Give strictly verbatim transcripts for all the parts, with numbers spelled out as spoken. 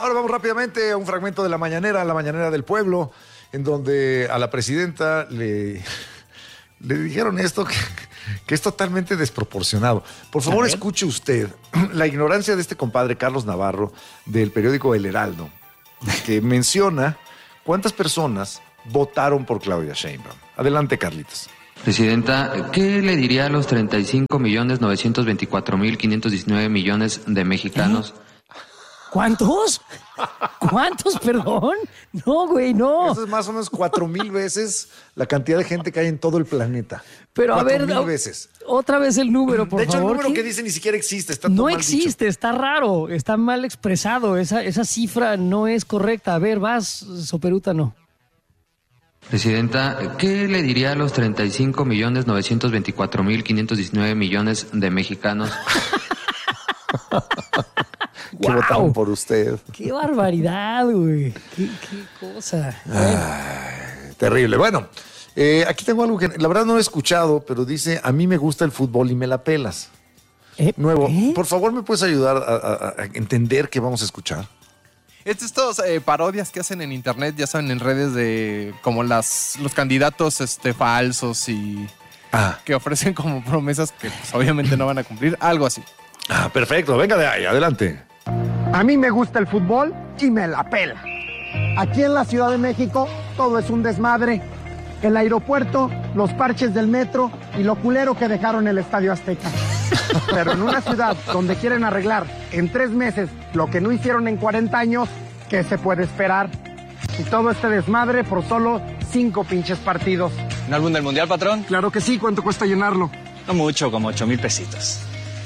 Ahora vamos rápidamente a un fragmento de la mañanera, la mañanera del pueblo, en donde a la presidenta le, le dijeron esto que, que es totalmente desproporcionado. Por favor, escuche usted la ignorancia de este compadre Carlos Navarro del periódico El Heraldo, que menciona cuántas personas votaron por Claudia Sheinbaum. Adelante, Carlitos. Presidenta, ¿qué le diría a los treinta y cinco millones novecientos veinticuatro mil quinientos diecinueve millones de mexicanos? ¿Eh? ¿Cuántos? ¿Cuántos, perdón? No, güey, no. Eso es más o menos cuatro mil veces la cantidad de gente que hay en todo el planeta. Pero a ver, mil veces. Otra vez el número, por favor. De hecho, favor, el número ¿qué? que dice ni siquiera existe. Está todo no mal existe, dicho. Está raro, está mal expresado. Esa, esa cifra no es correcta. A ver, vas, Soperuta, no. Presidenta, ¿qué le diría a los treinta y cinco millones novecientos veinticuatro mil quinientos diecinueve millones de mexicanos? Que wow. votaron por usted. ¡Qué barbaridad, güey! ¡Qué, qué cosa! Ay, terrible. Bueno, eh, aquí tengo algo que la verdad no he escuchado, pero dice, a mí me gusta el fútbol y me la pelas. ¿Eh? Nuevo, ¿Eh? por favor, ¿me puedes ayudar a, a, a entender qué vamos a escuchar? Estas eh, parodias que hacen en internet, ya saben, en redes de como las los candidatos este, falsos y ah. que ofrecen como promesas que pues, obviamente no van a cumplir, algo así. Ah, perfecto, venga de ahí, adelante. A mí me gusta el fútbol y me la pela. Aquí en la Ciudad de México todo es un desmadre. El aeropuerto, los parches del metro y lo culero que dejaron el Estadio Azteca. Pero en una ciudad donde quieren arreglar en tres meses lo que no hicieron en cuarenta años, ¿qué se puede esperar? Y todo este desmadre por solo cinco pinches partidos. ¿Un álbum del Mundial, patrón? Claro que sí, ¿cuánto cuesta llenarlo? No mucho, como ocho mil pesitos.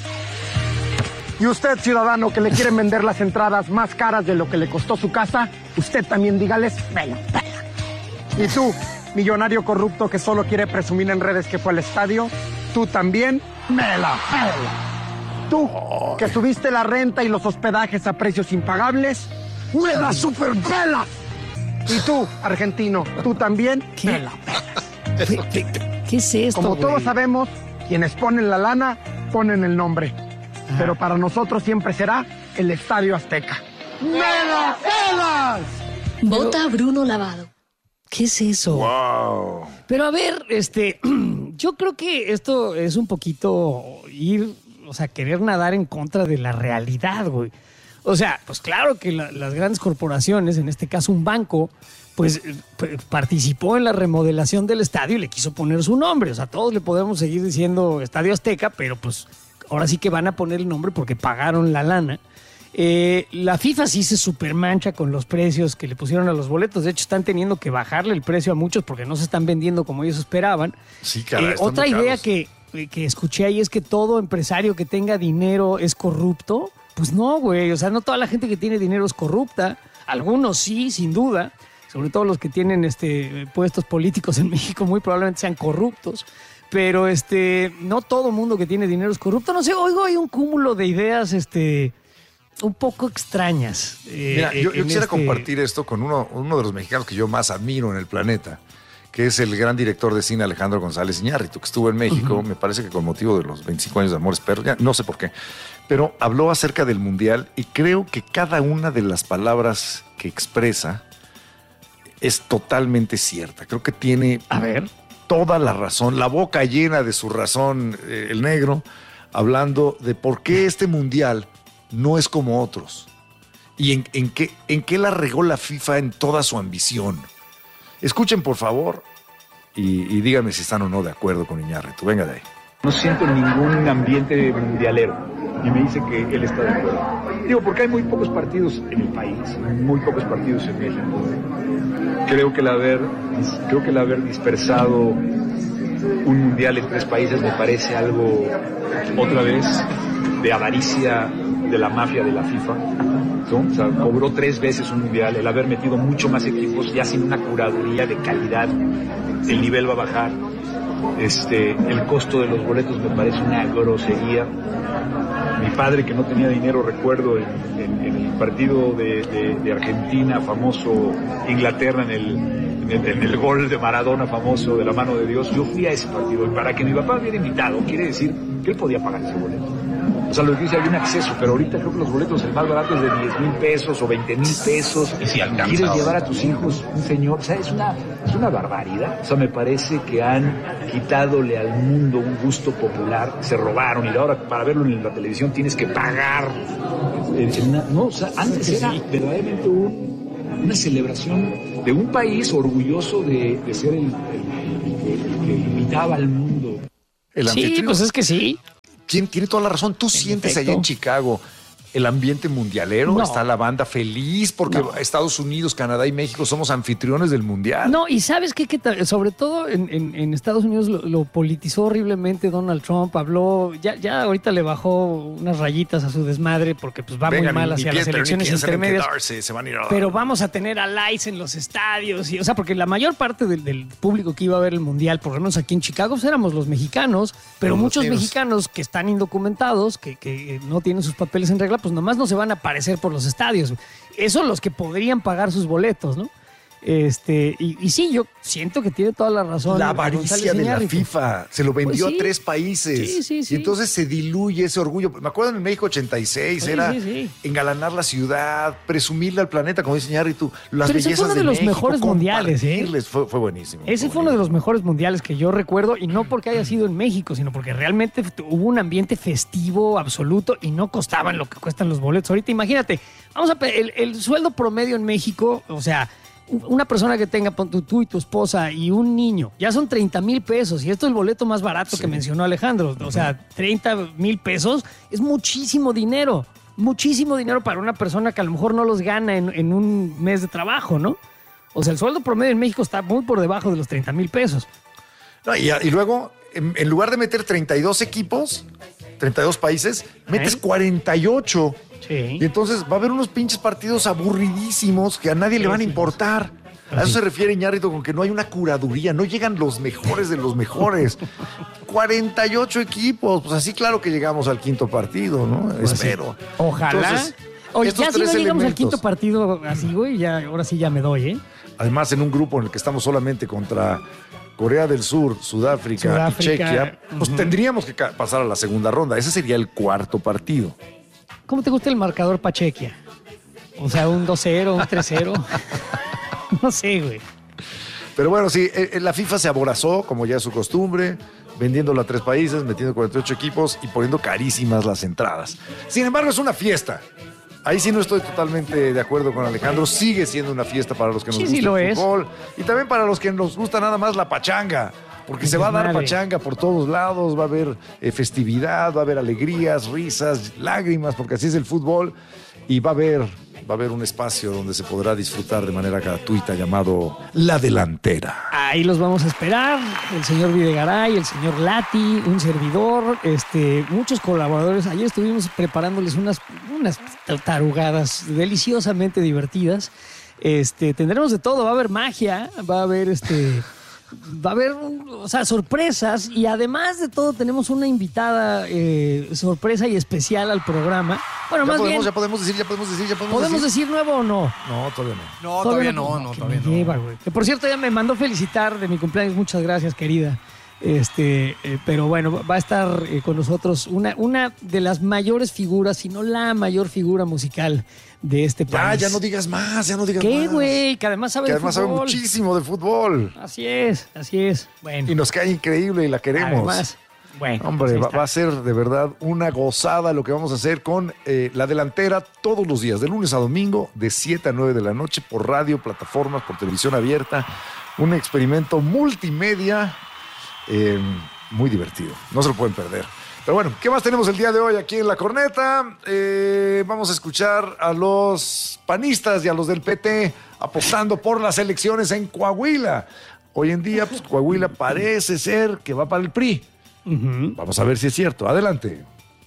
Y usted, ciudadano, que le quieren vender las entradas más caras de lo que le costó su casa, usted también dígales, me la pela. Y tú, millonario corrupto que solo quiere presumir en redes que fue al estadio, tú también, me la pela. Tú, que subiste la renta y los hospedajes a precios impagables, me la superpelas. Y tú, argentino, tú también, ¿Qué? me la pelas. ¿Qué, qué, qué es esto, Como güey? todos sabemos, quienes ponen la lana, ponen el nombre. Ah. Pero para nosotros siempre será el Estadio Azteca. ¡Me la pelas! Vota Bruno Lavado. ¿Qué es eso? Wow. Pero a ver, este, yo creo que esto es un poquito ir, o sea, querer nadar en contra de la realidad, güey. O sea, pues claro que la, las grandes corporaciones, en este caso un banco, pues p- participó en la remodelación del estadio y le quiso poner su nombre. O sea, todos le podemos seguir diciendo Estadio Azteca, pero pues ahora sí que van a poner el nombre porque pagaron la lana. Eh, la FIFA sí se supermancha con los precios que le pusieron a los boletos. De hecho, están teniendo que bajarle el precio a muchos porque no se están vendiendo como ellos esperaban. Sí, caray, eh, otra idea que, que escuché ahí es que todo empresario que tenga dinero es corrupto. Pues no, güey. O sea, no toda la gente que tiene dinero es corrupta. Algunos sí, sin duda. Sobre todo los que tienen este, puestos políticos en México muy probablemente sean corruptos. Pero este, no todo mundo que tiene dinero es corrupto. No sé, oigo, hay un cúmulo de ideas este, un poco extrañas. Eh, Mira, yo, yo quisiera este... compartir esto con uno, uno de los mexicanos que yo más admiro en el planeta, que es el gran director de cine Alejandro González Iñárritu, que estuvo en México, uh-huh. me parece que con motivo de los veinticinco años de Amores Perros, ya no sé por qué, pero habló acerca del Mundial y creo que cada una de las palabras que expresa es totalmente cierta. Creo que tiene... A ver... toda la razón, la boca llena de su razón, eh, el negro, hablando de por qué este mundial no es como otros y en, en, qué, en qué la regó la FIFA en toda su ambición. Escuchen, por favor, y, y díganme si están o no de acuerdo con Iñárritu. Venga de ahí. No siento ningún ambiente mundialero y me dice que él está de acuerdo. Digo, porque hay muy pocos partidos en el país, muy pocos partidos en México. Creo que el haber, creo que el haber dispersado un mundial en tres países me parece algo, otra vez, de avaricia de la mafia de la FIFA, ¿no? O sea, cobró tres veces un mundial, el haber metido mucho más equipos ya sin una curaduría de calidad, el nivel va a bajar. Este, el costo de los boletos me parece una grosería. Mi padre, que no tenía dinero, recuerdo en, en, en el partido de, de, de Argentina, famoso, Inglaterra, en el, en, el, en el gol de Maradona famoso de la mano de Dios, yo fui a ese partido y para que mi papá hubiera invitado, quiere decir que él podía pagar ese boleto. O sea, lo que dice, hay un acceso, pero ahorita creo que los boletos, el más barato es de diez mil pesos o veinte mil pesos. Y si alcanza, quieres llevar a tus hijos, un señor, o sea, es una, es una barbaridad. O sea, me parece que han quitadole al mundo un gusto popular, se robaron, y ahora para verlo en la televisión tienes que pagar. En, en una, no, o sea, antes era verdaderamente un, una celebración de un país orgulloso de, de ser el, el, el, el, el que invitaba al mundo. El sí, pues es que sí. ¿Quién tiene toda la razón? Tú en sientes efecto. Allá en Chicago el ambiente mundialero, no. Está la banda feliz porque no. Estados Unidos, Canadá y México somos anfitriones del mundial. No, y sabes qué, que sobre todo en, en, en Estados Unidos lo, lo politizó horriblemente Donald Trump, habló, ya, ya ahorita le bajó unas rayitas a su desmadre porque pues va Venga, muy mal hacia las elecciones intermedias. Se van a ir a pero vamos a tener a likes en los estadios, y, o sea, porque la mayor parte del, del público que iba a ver el mundial, por lo menos aquí en Chicago, pues éramos los mexicanos, pero los muchos latinos. Mexicanos que están indocumentados, que, que no tienen sus papeles en regla, pues nomás no se van a aparecer por los estadios. Eso los que podrían pagar sus boletos, ¿no? Este, y, y sí, yo siento que tiene toda la razón. La avaricia de la FIFA se lo vendió pues sí. a tres países. Sí, sí, sí. Y entonces se diluye ese orgullo. Me acuerdo en el México ochenta y seis, sí, era sí, sí. engalanar la ciudad, presumirle al planeta, como dice Iñárritu, las Pero bellezas ese fue uno de, de los México, mejores mundiales, ¿eh? Fue, fue buenísimo. Ese fue, fue uno de los mejores mundiales que yo recuerdo, y no porque haya sido en México, sino porque realmente hubo un ambiente festivo absoluto y no costaban lo que cuestan los boletos. Ahorita imagínate, vamos a el, el sueldo promedio en México, o sea, una persona que tenga tú y tu esposa y un niño, ya son treinta mil pesos. Y esto es el boleto más barato sí. que mencionó Alejandro. O sea, treinta mil pesos es muchísimo dinero. Muchísimo dinero para una persona que a lo mejor no los gana en, en un mes de trabajo, ¿no? O sea, el sueldo promedio en México está muy por debajo de los treinta mil pesos. No, y, y luego, en, en lugar de meter treinta y dos equipos, treinta y dos países, metes ¿Eh? cuarenta y ocho. Sí. Y entonces va a haber unos pinches partidos aburridísimos que a nadie sí, le van a importar. Sí. A eso se refiere Iñárritu con que no hay una curaduría, no llegan los mejores de los mejores. cuarenta y ocho equipos, pues así claro que llegamos al quinto partido, ¿no? Pues Espero. Sí. Ojalá. Entonces, Oye, ya si no llegamos elementos. al quinto partido así, güey, ya, ahora sí ya me doy, ¿eh? Además, en un grupo en el que estamos solamente contra Corea del Sur, Sudáfrica, Sudáfrica y Chequia, pues uh-huh. tendríamos que pasar a la segunda ronda. Ese sería el cuarto partido. ¿Cómo te gusta el marcador pa' Chequia? O sea, un dos cero, un tres cero. No sé, güey. Pero bueno, sí, la FIFA se aborazó, como ya es su costumbre, vendiéndolo a tres países, metiendo cuarenta y ocho equipos y poniendo carísimas las entradas. Sin embargo, es una fiesta. Ahí sí no estoy totalmente de acuerdo con Alejandro. Sigue siendo una fiesta para los que nos sí, gusta sí el fútbol. Es. Y también para los que nos gusta nada más la pachanga. Porque se va a dar pachanga por todos lados, va a haber eh, festividad, va a haber alegrías, risas, lágrimas, porque así es el fútbol. Y va a haber, va a haber un espacio donde se podrá disfrutar de manera gratuita llamado La Delantera. Ahí los vamos a esperar, el señor Videgaray, el señor Lati, un servidor, este, muchos colaboradores. Ayer estuvimos preparándoles unas, unas tarugadas deliciosamente divertidas. Este, tendremos de todo, va a haber magia, va a haber este... Va a haber, o sea, sorpresas, y además de todo tenemos una invitada eh, sorpresa y especial al programa. Bueno, ya más podemos, bien... Ya podemos decir, ya podemos decir, ya podemos, ¿podemos decir. decir nuevo o no? No, todavía No, no. todavía no, no, todavía no. Lleva, güey. Que por cierto, ya me mandó felicitar de mi cumpleaños. Muchas gracias, querida. Este, eh, pero bueno, va a estar eh, con nosotros una, una de las mayores figuras, si no la mayor figura musical de este país. Ya, ya no digas más, ya no digas ¿Qué, más. ¿Qué, güey? Que además sabe que de además fútbol. sabe muchísimo de fútbol. Así es, así es. Bueno. Y nos cae increíble y la queremos. Además, bueno. Hombre, pues va, va a ser de verdad una gozada lo que vamos a hacer con eh, La Delantera todos los días, de lunes a domingo, de siete a nueve de la noche, por radio, plataformas, por televisión abierta. Un experimento multimedia eh, muy divertido. No se lo pueden perder. Pero bueno, ¿qué más tenemos el día de hoy aquí en La Corneta? Eh, vamos a escuchar a los panistas y a los del P T apostando por las elecciones en Coahuila. Hoy en día, pues, Coahuila parece ser que va para el P R I. Uh-huh. Vamos a ver si es cierto. Adelante.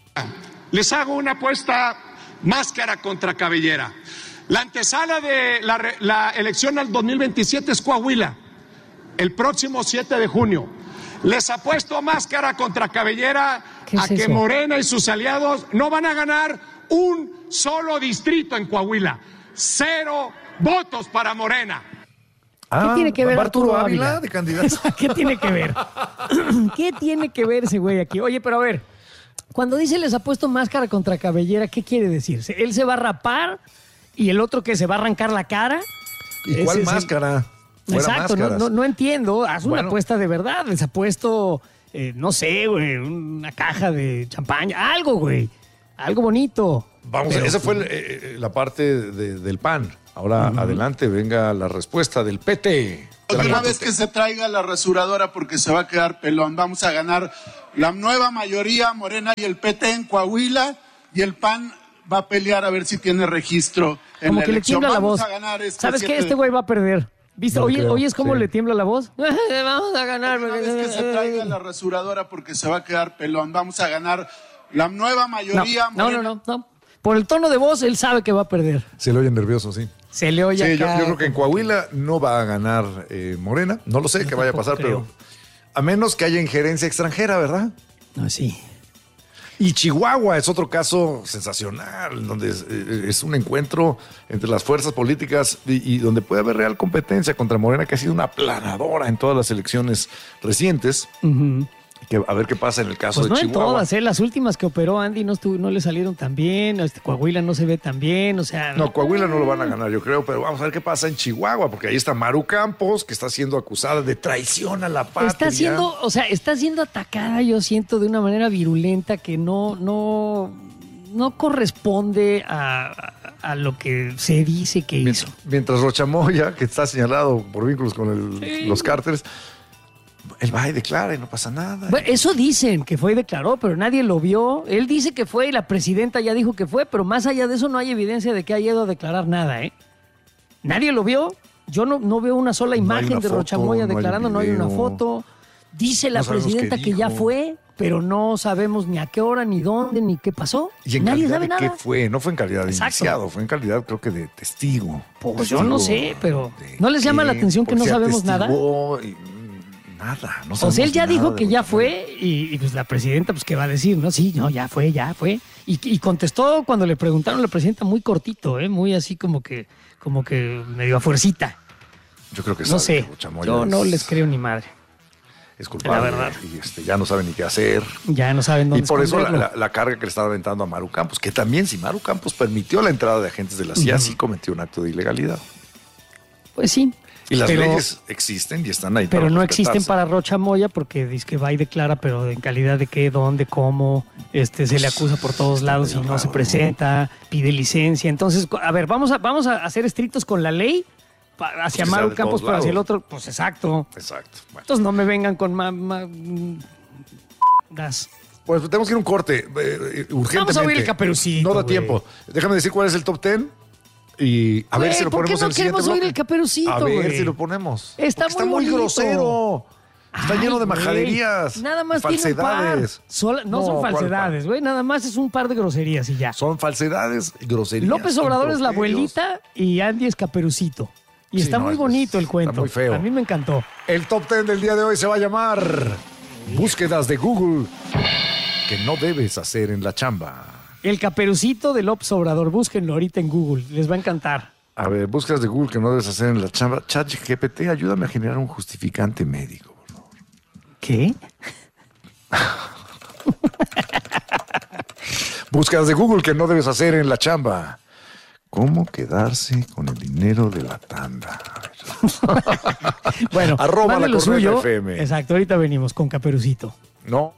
Les hago una apuesta máscara contra cabellera. La antesala de la, la elección al dos mil veintisiete es Coahuila, el próximo siete de junio. Les apuesto máscara contra cabellera a que eso? Morena y sus aliados no van a ganar un solo distrito en Coahuila. Cero votos para Morena. Ah, ¿qué tiene que ver Arturo Ávila, Ávila de candidato? ¿Qué tiene que ver? ¿Qué tiene que ver ese güey aquí? Oye, pero a ver, cuando dice les ha puesto máscara contra cabellera, ¿qué quiere decir? ¿Él se va a rapar y el otro que se va a arrancar la cara? ¿Y cuál máscara? El... Exacto, no, no, no entiendo. Haz una bueno. apuesta de verdad. Les ha puesto, eh, no sé, güey, una caja de champaña, algo, güey. Algo bonito. Vamos, Pero, esa fue el, eh, la parte de, del P A N. Ahora uh-huh. adelante, venga la respuesta del P T. Otra vez que se traiga la rasuradora porque se va a quedar pelón. Vamos a ganar la nueva mayoría, Morena y el P T en Coahuila, y el P A N va a pelear a ver si tiene registro en como la que elección. Le tiembla Vamos la voz. A ganar este ¿Sabes qué? Este güey va a perder. ¿Viste? No oye, oye, es como sí. le tiembla la voz. Vamos a ganar. Una vez que se traiga la rasuradora porque se va a quedar pelón. Vamos a ganar la nueva mayoría. No, no, no, no, no. Por el tono de voz, él sabe que va a perder. Se le oye nervioso, sí. Se le oye sí, acá. Yo, yo creo que en Coahuila no va a ganar eh, Morena. No lo sé qué vaya a pasar, creo. Pero a menos que haya injerencia extranjera, ¿verdad? No, sí. Y Chihuahua es otro caso sensacional, donde es, es un encuentro entre las fuerzas políticas y, y donde puede haber real competencia contra Morena, que ha sido una aplanadora en todas las elecciones recientes. Uh-huh. Que, a ver qué pasa en el caso pues de no Chihuahua. En todas, ¿eh? Las últimas que operó Andy no, estuvo, no le salieron tan bien. Este, Coahuila no se ve tan bien, o sea... No, Coahuila no lo van a ganar, yo creo, pero vamos a ver qué pasa en Chihuahua, porque ahí está Maru Campos, que está siendo acusada de traición a la patria. Está siendo, o sea, está siendo atacada, yo siento, de una manera virulenta que no, no, no corresponde a, a lo que se dice que hizo. Mientras Rochamoya, que está señalado por vínculos con el, sí. los cárteles... Él va y declara y no pasa nada. Bueno, eso dicen, que fue y declaró, pero nadie lo vio. Él dice que fue y la presidenta ya dijo que fue, pero más allá de eso no hay evidencia de que haya ido a declarar nada, ¿eh? Nadie lo vio. Yo no, no veo una sola imagen no una de foto, Rochamoya no declarando, hay no hay una foto. Dice la no presidenta que ya fue, pero no sabemos ni a qué hora, ni dónde, ni qué pasó. ¿Y en nadie calidad sabe de nada. qué fue? No fue en calidad de Exacto. iniciado, fue en calidad creo que de testigo. Pues testigo yo no sé, pero ¿no les llama la atención que no sabemos nada? Y... Nada, no o sea, él ya dijo que ya fue y, y pues la presidenta, pues, ¿qué va a decir? No, sí, no, ya fue, ya fue. Y, y contestó cuando le preguntaron a la presidenta muy cortito, ¿eh? Muy así como que, como que medio a fuercita. Yo creo que no sé, yo no es, les creo ni madre. Es culpable, la verdad. Y este, ya no saben ni qué hacer. Ya no saben dónde Y por eso la, la, la carga que le estaba aventando a Maru Campos, que también si Maru Campos permitió la entrada de agentes de la C I A, uh-huh. sí cometió un acto de ilegalidad. Pues sí. Y las pero, leyes existen y están ahí. Pero para no existen para Rochamoya porque dice que va y declara, pero en calidad de qué, dónde, cómo, este, se le acusa por todos lados y no se presenta, pide licencia. Entonces, a ver, vamos a, vamos a ser estrictos con la ley hacia pues Maru Campos, pero hacia el otro, pues exacto. Exacto. Bueno. Entonces no me vengan con más ma, gas. Pues tenemos que ir a un corte, eh, urgentemente. Vamos a oír el Caperucito. No da güey. tiempo. Déjame decir cuál es el top ten. Y a güey, ver si lo ponemos no en el siguiente bloque. oír el Caperucito, A ver güey. si lo ponemos. Está, está muy, muy grosero. Está Ay, lleno de güey. majaderías. Nada más falsedades. Tiene un par. No, no son falsedades, güey. Nada más es un par de groserías y ya. Son falsedades y groserías. López Obrador es la abuelita y Andy es Caperucito. Y sí, está no, muy bonito el cuento. Está muy feo. A mí me encantó. El top ten del día de hoy se va a llamar Búsquedas de Google que no debes hacer en la chamba. El Caperucito de López Obrador. Búsquenlo ahorita en Google. Les va a encantar. A ver, búsquedas de Google que no debes hacer en la chamba. ChatGPT, ayúdame a generar un justificante médico, por favor. ¿Qué? Búsquedas de Google que no debes hacer en la chamba. ¿Cómo quedarse con el dinero de la tanda? Bueno, arroba la lo suyo. F M. Exacto, ahorita venimos con Caperucito. No.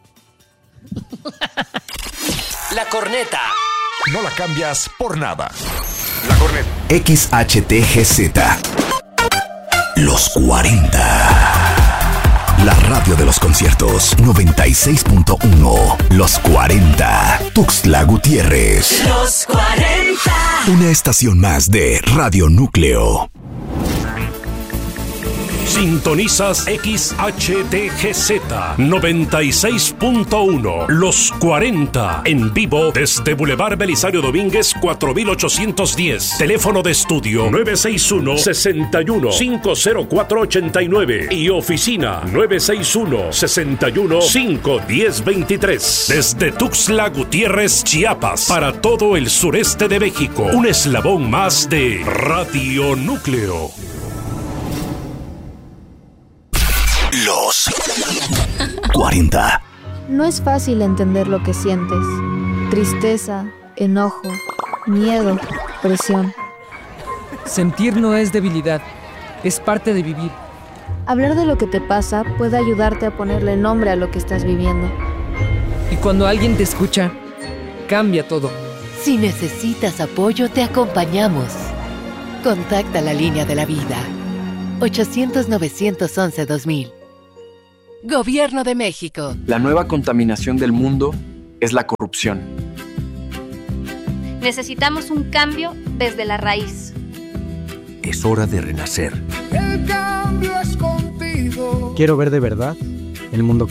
La corneta. No la cambias por nada. La corneta. X H T G Z. Los cuarenta. La radio de los conciertos. noventa y seis punto uno. Los cuarenta. Tuxtla Gutiérrez. Los cuarenta. Una estación más de Radio Núcleo. Sintonizas X H T G Z noventa y seis punto uno. Los cuarenta. En vivo desde Boulevard Belisario Domínguez cuatro mil ochocientos diez. Teléfono de estudio nueve seis uno, seis uno, cinco cero cuatro ocho nueve. Y oficina nueve seis uno, seis uno, cinco uno cero dos tres. Desde Tuxtla Gutiérrez, Chiapas. Para todo el sureste de México. Un eslabón más de Radio Núcleo. Los cuarenta. No es fácil entender lo que sientes. Tristeza, enojo, miedo, presión. Sentir no es debilidad, es parte de vivir. Hablar de lo que te pasa puede ayudarte a ponerle nombre a lo que estás viviendo. Y cuando alguien te escucha, cambia todo. Si necesitas apoyo, te acompañamos. Contacta la línea de la vida. ochocientos, novecientos once, dos mil. Gobierno de México. La nueva contaminación del mundo es la corrupción. Necesitamos un cambio desde la raíz. Es hora de renacer. El cambio es contigo. Quiero ver de verdad el mundo